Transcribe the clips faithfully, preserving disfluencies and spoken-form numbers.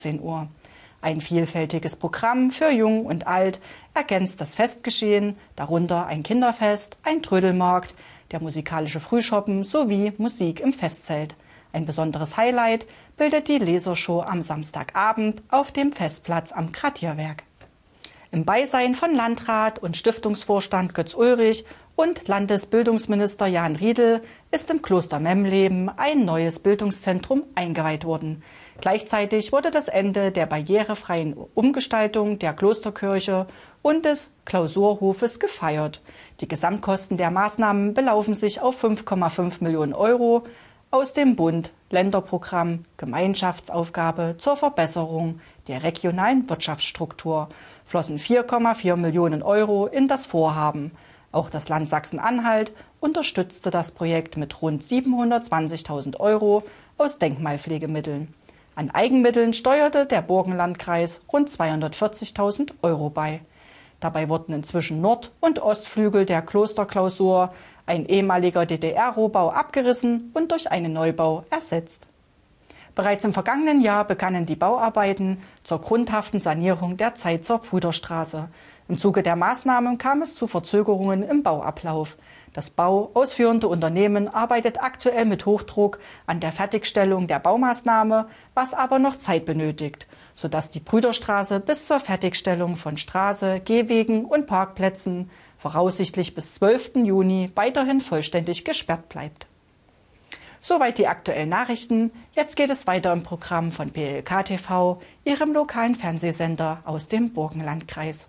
zehn Uhr. Ein vielfältiges Programm für Jung und Alt ergänzt das Festgeschehen, darunter ein Kinderfest, ein Trödelmarkt, der musikalische Frühschoppen sowie Musik im Festzelt. Ein besonderes Highlight bildet die Lasershow am Samstagabend auf dem Festplatz am Gradierwerk. Im Beisein von Landrat und Stiftungsvorstand Götz Ulrich und Landesbildungsminister Jan Riedel ist im Kloster Memleben ein neues Bildungszentrum eingeweiht worden. Gleichzeitig wurde das Ende der barrierefreien Umgestaltung der Klosterkirche und des Klausurhofes gefeiert. Die Gesamtkosten der Maßnahmen belaufen sich auf fünf Komma fünf Millionen Euro. Aus dem Bund-Länder-Programm Gemeinschaftsaufgabe zur Verbesserung der regionalen Wirtschaftsstruktur flossen vier Komma vier Millionen Euro in das Vorhaben. Auch das Land Sachsen-Anhalt unterstützte das Projekt mit rund siebenhundertzwanzigtausend Euro aus Denkmalpflegemitteln. An Eigenmitteln steuerte der Burgenlandkreis rund zweihundertvierzigtausend Euro bei. Dabei wurden inzwischen Nord- und Ostflügel der Klosterklausur, ein ehemaliger D D R-Rohbau, abgerissen und durch einen Neubau ersetzt. Bereits im vergangenen Jahr begannen die Bauarbeiten zur grundhaften Sanierung der Zeitzer Brüderstraße. Im Zuge der Maßnahmen kam es zu Verzögerungen im Bauablauf. Das bauausführende Unternehmen arbeitet aktuell mit Hochdruck an der Fertigstellung der Baumaßnahme, was aber noch Zeit benötigt, sodass die Brüderstraße bis zur Fertigstellung von Straße, Gehwegen und Parkplätzen voraussichtlich bis zwölften Juni weiterhin vollständig gesperrt bleibt. Soweit die aktuellen Nachrichten. Jetzt geht es weiter im Programm von B L K T V, Ihrem lokalen Fernsehsender aus dem Burgenlandkreis.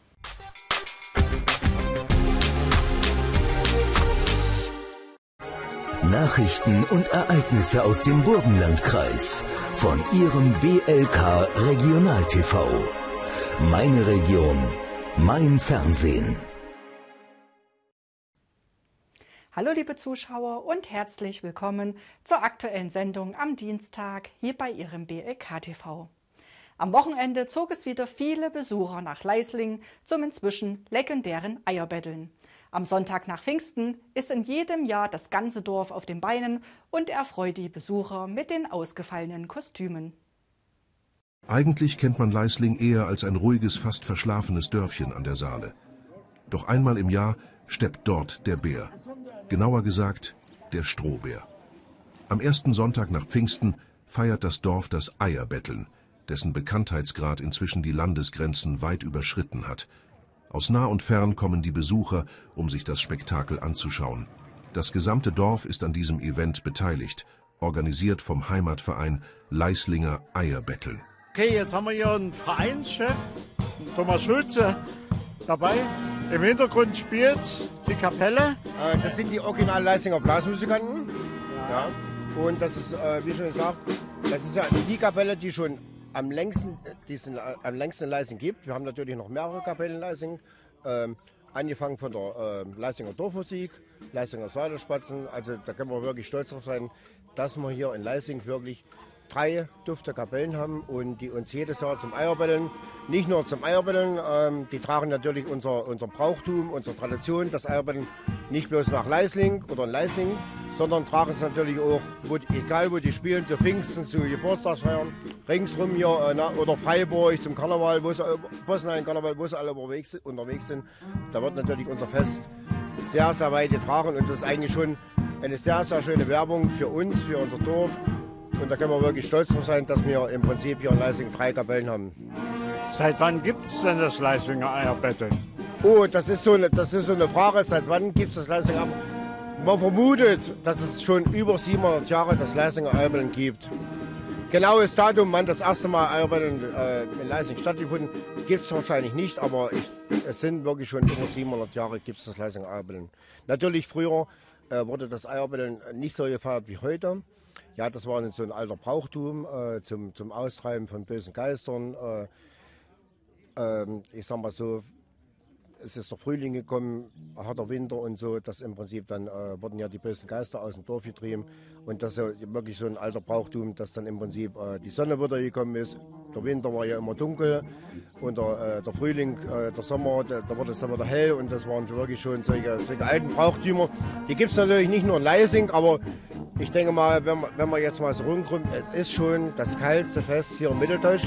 Nachrichten und Ereignisse aus dem Burgenlandkreis von Ihrem B L K Regional T V. Meine Region, mein Fernsehen. Hallo liebe Zuschauer und herzlich willkommen zur aktuellen Sendung am Dienstag hier bei Ihrem B L K T V. Am Wochenende zog es wieder viele Besucher nach Leisling zum inzwischen legendären Eierbetteln. Am Sonntag nach Pfingsten ist in jedem Jahr das ganze Dorf auf den Beinen und erfreut die Besucher mit den ausgefallenen Kostümen. Eigentlich kennt man Leisling eher als ein ruhiges, fast verschlafenes Dörfchen an der Saale. Doch einmal im Jahr steppt dort der Bär. Genauer gesagt, der Strohbär. Am ersten Sonntag nach Pfingsten feiert das Dorf das Eierbetteln, dessen Bekanntheitsgrad inzwischen die Landesgrenzen weit überschritten hat. Aus nah und fern kommen die Besucher, um sich das Spektakel anzuschauen. Das gesamte Dorf ist an diesem Event beteiligt, organisiert vom Heimatverein Leislinger Eierbetteln. Okay, jetzt haben wir hier einen Vereinschef, Thomas Schulze, dabei. Im Hintergrund spielt die Kapelle. Das sind die original Leislinger Blasmusikanten. Ja. Und das ist, wie schon gesagt, das ist ja die Kapelle, die schon am längsten, die es am längsten in Leisling gibt. Wir haben natürlich noch mehrere Kapellen in Leisling. Ähm, angefangen von der äh, Leislinger Dorfmusik, Leislinger Säulerspatzen. Also da können wir wirklich stolz drauf sein, dass wir hier in Leisling wirklich drei dufte Kapellen haben und die uns jedes Jahr zum Eierbetteln, nicht nur zum Eierbetteln, ähm, die tragen natürlich unser, unser Brauchtum, unsere Tradition, das Eierbetteln nicht bloß nach Leisling oder in Leisling, sondern tragen es natürlich auch, wo, egal wo die spielen, zu Pfingsten, zu Geburtstagsfeiern, ringsrum hier äh, na, oder Freiburg zum Karneval, wo sie, Bosnien Karneval, wo sie alle unterwegs, unterwegs sind. Da wird natürlich unser Fest sehr, sehr weit getragen und das ist eigentlich schon eine sehr, sehr schöne Werbung für uns, für unser Dorf. Und da können wir wirklich stolz drauf sein, dass wir im Prinzip hier in Leisling drei Kapellen haben. Seit wann gibt es denn das Leislinger Eierbetteln? Oh, das ist so eine, das ist so eine Frage. Seit wann gibt es das Leislinger Eierbetteln? Man vermutet, dass es schon über siebenhundert Jahre das Leislinger Eierbetteln gibt. Genaues Datum, wann das erste Mal Eierbetteln äh, in Leisling stattgefunden, gibt es wahrscheinlich nicht, aber ich, es sind wirklich schon über siebenhundert Jahre gibt es das Leislinger Eierbetteln. Natürlich früher äh, wurde das Eierbetteln nicht so gefeiert wie heute. Ja, das war so ein alter Brauchtum äh, zum, zum Austreiben von bösen Geistern. Äh, äh, ich sag mal so, es ist der Frühling gekommen, harter Winter und so, dass im Prinzip dann äh, wurden ja die bösen Geister aus dem Dorf getrieben. Und das ist ja wirklich so ein alter Brauchtum, dass dann im Prinzip äh, die Sonne wieder gekommen ist. Der Winter war ja immer dunkel und der, äh, der Frühling, äh, der Sommer, der, da wurde es dann wieder hell. Und das waren wirklich schon solche, solche alten Brauchtümer. Die gibt es natürlich nicht nur in Leisling, aber ich denke mal, wenn man, wenn man jetzt mal so rumkommt, es ist schon das kälteste Fest hier in Mitteldeutschland.